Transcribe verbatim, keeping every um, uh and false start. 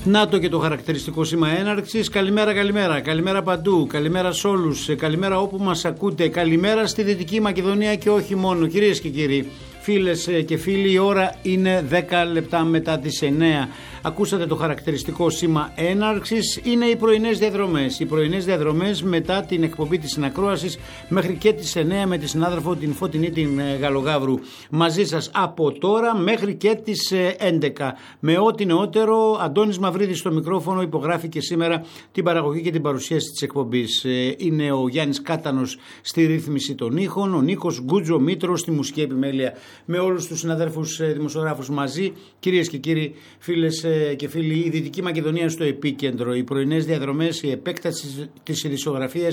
Να το και το χαρακτηριστικό σήμα έναρξης. Καλημέρα, καλημέρα. Καλημέρα παντού. Καλημέρα σε όλους. Καλημέρα όπου μας ακούτε. Καλημέρα στη Δυτική Μακεδονία και όχι μόνο. Κυρίες και κύριοι, φίλες και φίλοι, η ώρα είναι δέκα λεπτά μετά τις εννέα. Ακούσατε το χαρακτηριστικό σήμα έναρξης. Είναι οι πρωινές διαδρομές. Οι πρωινές διαδρομές μετά την εκπομπή της συνακρόασης μέχρι και τις εννέα με τη συνάδελφο την Φωτεινή την Γαλογάβρου. Μαζί σας από τώρα μέχρι και τις έντεκα. Με ό,τι νεότερο, Αντώνης Μαυρίδης στο μικρόφωνο υπογράφει και σήμερα την παραγωγή και την παρουσίαση της εκπομπής. Είναι ο Γιάννης Κάτανος στη ρύθμιση των ήχων, ο Νίκος Γκούτζο Μήτρος στη μουσική επιμέλεια. Με όλους τους συναδέλφους δημοσιογράφους μαζί, κυρίες και κύριοι, φίλες και φίλοι, η Δυτική Μακεδονία στο επίκεντρο. Οι πρωινές διαδρομές, η επέκταση της ειδησιογραφίας